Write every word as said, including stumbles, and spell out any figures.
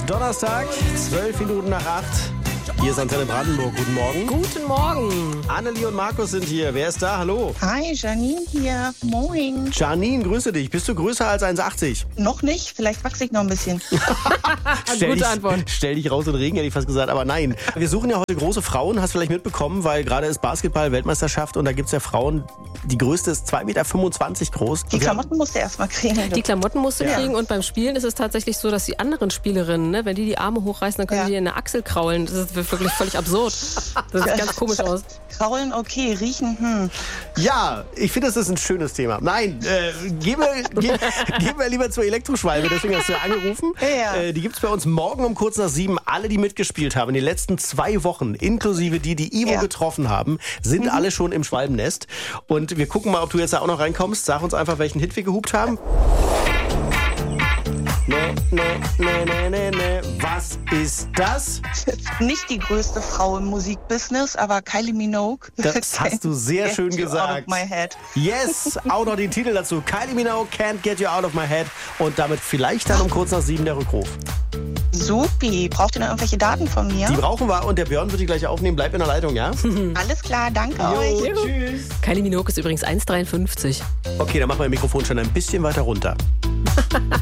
Donnerstag, zwölf Minuten nach acht. Hier ist Antenne Brandenburg. Guten Morgen. Guten Morgen. Annelie und Markus sind hier. Wer ist da? Hallo. Hi, Janine hier. Moin. Janine, grüße dich. Bist du größer als eins Komma achtzig? Noch nicht, vielleicht wachse ich noch ein bisschen. stell Gute dich, Antwort. Stell dich raus in den Regen, hätte ich fast gesagt. Aber nein. Wir suchen ja heute große Frauen. Hast du vielleicht mitbekommen, weil gerade ist Basketball-Weltmeisterschaft und da gibt es ja Frauen, die größte ist zwei Komma fünfundzwanzig Meter groß. Die Klamotten musst du erst mal kriegen. Die Klamotten musst du Ja. kriegen und beim Spielen ist es tatsächlich so, dass die anderen Spielerinnen, ne, wenn die die Arme hochreißen, dann können Ja. die in der Achsel kraulen. Das ist wirklich völlig absurd. Das sieht ganz komisch aus. Kraulen, okay, riechen, hm. Ja, ich finde, das ist ein schönes Thema. Nein, äh, gehen, wir, gehen, gehen wir lieber zur Elektroschwalbe, deswegen hast du ja angerufen. Ja. Äh, die gibt es bei uns morgen um kurz nach sieben. Alle, die mitgespielt haben in den letzten zwei Wochen, inklusive die, die Ivo Ja. getroffen haben, sind alle schon im Schwalbennest. Und wir gucken mal, ob du jetzt da auch noch reinkommst. Sag uns einfach, welchen Hit wir gehupt haben. Ne, ne, ne, ne, ne, ne. Was ist das? Nicht die größte Frau im Musikbusiness, aber Kylie Minogue. Das hast du sehr Get schön you gesagt. Out of my head. Yes, auch noch den Titel dazu. Kylie Minogue, Can't Get You Out of My Head. Und damit vielleicht dann um kurz nach sieben der Rückruf. Supi. Braucht ihr noch irgendwelche Daten von mir? Die brauchen wir und der Björn wird die gleich aufnehmen. Bleib in der Leitung, ja? Alles klar, danke euch. Jo, tschüss. Kylie Minogue ist übrigens eins Komma dreiundfünfzig. Okay, dann machen wir das Mikrofon schon ein bisschen weiter runter.